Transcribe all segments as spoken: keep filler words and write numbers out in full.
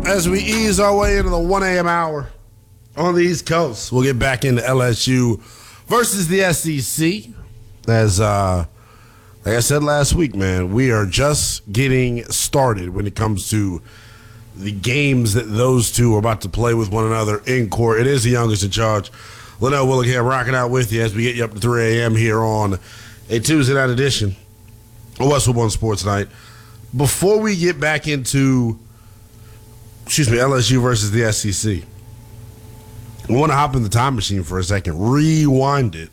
as we ease our way into the one a.m. hour on the East Coast. We'll get back into L S U versus the S E C. As, uh, like I said last week, man, we are just getting started when it comes to the games that those two are about to play with one another in court. It is the youngest in charge. Linnell Willingham rocking out with you as we get you up to three a.m. here on a Tuesday night edition of Westwood One Sports Night. Before we get back into, excuse me, L S U versus the S E C, I want to hop in the time machine for a second, rewind it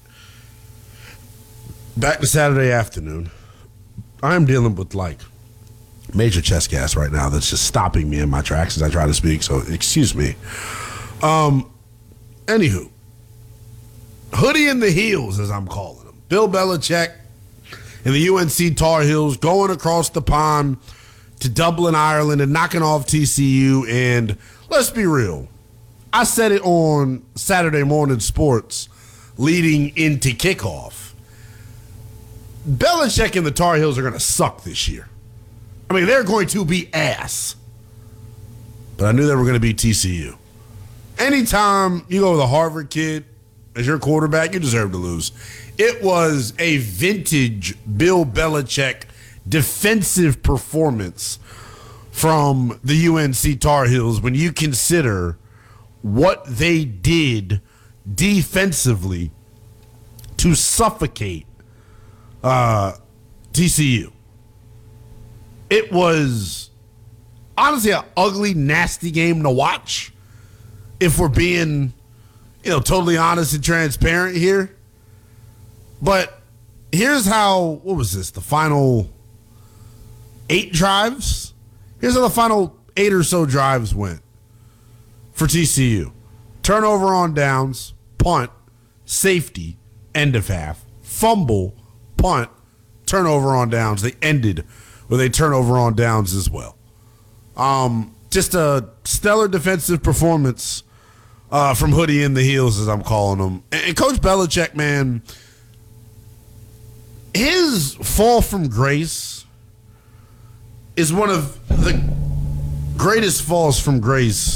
back to Saturday afternoon. I'm dealing with, like, major chest gas right now that's just stopping me in my tracks as I try to speak, so excuse me. Um, anywho, Hoodie in the Heels, as I'm calling him. Bill Belichick and the U N C Tar Heels going across the pond to Dublin, Ireland, and knocking off T C U. And let's be real, I said it on Saturday Morning Sports leading into kickoff. Belichick and the Tar Heels are going to suck this year. I mean, they're going to be ass. But I knew they were going to beat T C U. Anytime you go with a Harvard kid as your quarterback, you deserve to lose. It was a vintage Bill Belichick defensive performance from the U N C Tar Heels when you consider what they did defensively to suffocate uh, T C U. It was honestly an ugly, nasty game to watch, if we're being, you know, totally honest and transparent here. But here's how, what was this, the final eight drives? Here's how the final eight or so drives went for T C U. Turnover on downs, punt, safety, end of half, fumble, punt, turnover on downs. They ended with a turnover on downs as well. Um, just a stellar defensive performance uh, from Hoodie in the Heels, as I'm calling them. And, and Coach Belichick, man, his fall from grace is one of the greatest falls from grace